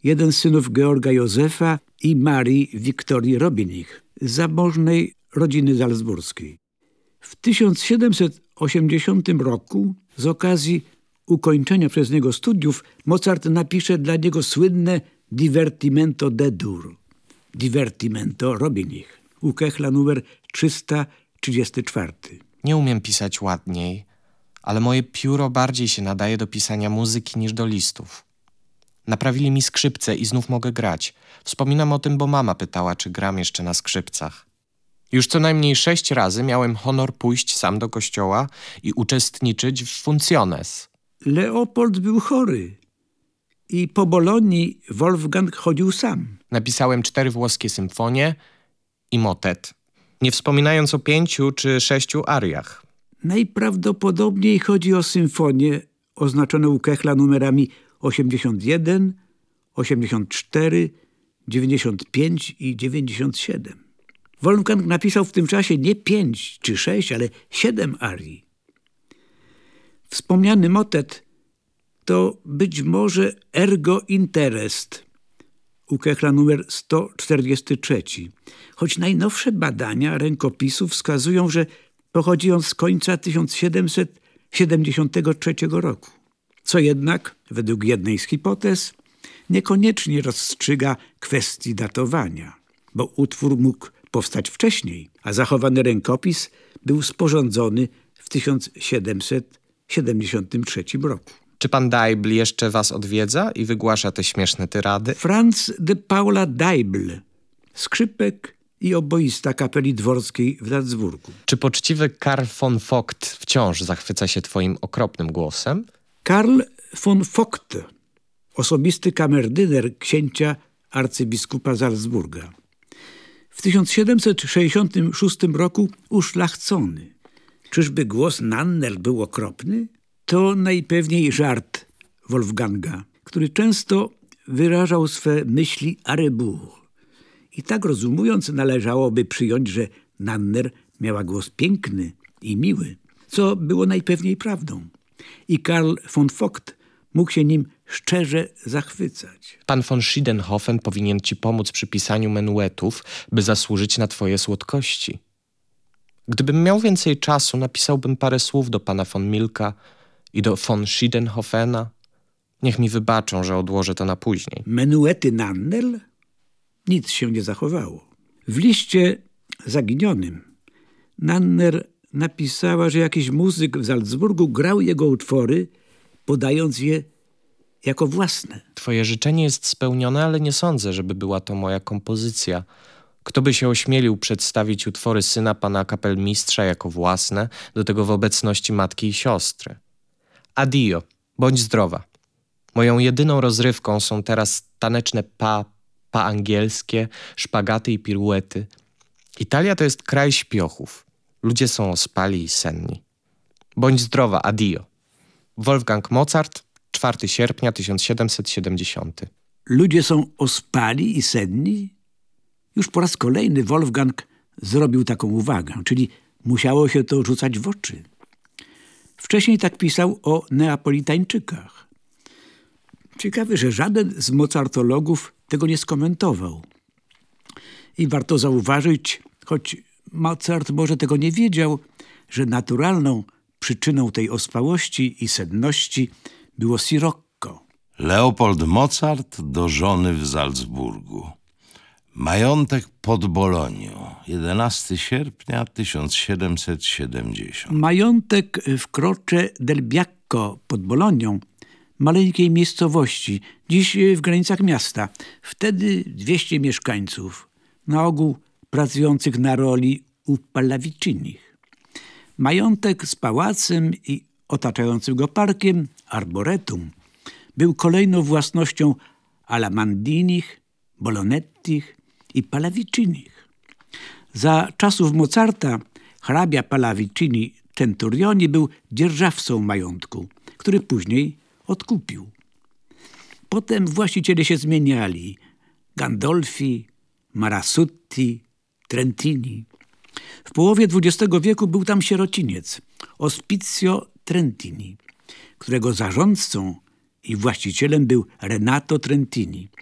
jeden z synów Georga Józefa i Marii Wiktorii Robinich z zamożnej rodziny salzburskiej. W 1780 roku z okazji ukończenia przez niego studiów Mozart napisze dla niego słynne Divertimento D-dur, Divertimento Robinich, u Kechla numer 334. Nie umiem pisać ładniej, ale moje pióro bardziej się nadaje do pisania muzyki niż do listów. Naprawili mi skrzypce i znów mogę grać. Wspominam o tym, bo mama pytała, czy gram jeszcze na skrzypcach. Już co najmniej 6 razy miałem honor pójść sam do kościoła i uczestniczyć w Funciones. Leopold był chory i po Bolonii Wolfgang chodził sam. Napisałem 4 włoskie symfonie i motet, nie wspominając o 5 czy 6 ariach. Najprawdopodobniej chodzi o symfonię oznaczone u Kechla numerami 81, 84, 95 i 97. Wolfgang napisał w tym czasie nie 5 czy 6, ale 7 arii. Wspomniany motet to być może Ergo Interest u Kechla numer 143, choć najnowsze badania rękopisu wskazują, że pochodzi on z końca 1773 roku. Co jednak, według jednej z hipotez, niekoniecznie rozstrzyga kwestii datowania, bo utwór mógł powstać wcześniej, a zachowany rękopis był sporządzony w 1773 roku. Czy pan Deibl jeszcze was odwiedza i wygłasza te śmieszne tyrady? Franz de Paula Deibl, skrzypek i oboista kapeli dworskiej w Salzburgu. Czy poczciwy Karl von Vogt wciąż zachwyca się twoim okropnym głosem? Karl von Vogt, osobisty kamerdyner księcia arcybiskupa Salzburga. W 1766 roku uszlachcony. Czyżby głos Nannerl był okropny? To najpewniej żart Wolfganga, który często wyrażał swe myśli à rebours. I tak rozumując, należałoby przyjąć, że Nannerl miała głos piękny i miły, co było najpewniej prawdą. I Karl von Vogt mógł się nim szczerze zachwycać. Pan von Schiedenhofen powinien ci pomóc przy pisaniu menuetów, by zasłużyć na twoje słodkości. Gdybym miał więcej czasu, napisałbym parę słów do pana von Milka i do von Schiedenhofena. Niech mi wybaczą, że odłożę to na później. Menuety Nannerl? Nic się nie zachowało. W liście zaginionym Nannerl napisała, że jakiś muzyk w Salzburgu grał jego utwory, podając je jako własne. Twoje życzenie jest spełnione, ale nie sądzę, żeby była to moja kompozycja. Kto by się ośmielił przedstawić utwory syna pana kapelmistrza jako własne, do tego w obecności matki i siostry? Addio, bądź zdrowa. Moją jedyną rozrywką są teraz taneczne pa angielskie, szpagaty i piruety. Italia to jest kraj śpiochów. Ludzie są ospali i senni. Bądź zdrowa, addio. Wolfgang Mozart, 4 sierpnia 1770. Ludzie są ospali i senni? Już po raz kolejny Wolfgang zrobił taką uwagę, czyli musiało się to rzucać w oczy. Wcześniej tak pisał o Neapolitańczykach. Ciekawe, że żaden z mozartologów tego nie skomentował. I warto zauważyć, choć Mozart może tego nie wiedział, że naturalną przyczyną tej ospałości i senności było sirocco. Leopold Mozart do żony w Salzburgu. Majątek pod Bolonią, 11 sierpnia 1770. Majątek w Croce del Biacco pod Bolonią, maleńkiej miejscowości, dziś w granicach miasta. Wtedy 200 mieszkańców, na ogół pracujących na roli u Pallavicinich. Majątek z pałacem i otaczającym go parkiem, arboretum, był kolejną własnością Alamandinich, Bolonettich i Pallavicinich. Za czasów Mozarta hrabia Pallavicini Centurioni był dzierżawcą majątku, który później odkupił. Potem właściciele się zmieniali. Gandolfi, Marasutti, Trentini. W połowie XX wieku był tam sierociniec, Ospizio Trentini, którego zarządcą i właścicielem był Renato Trentini.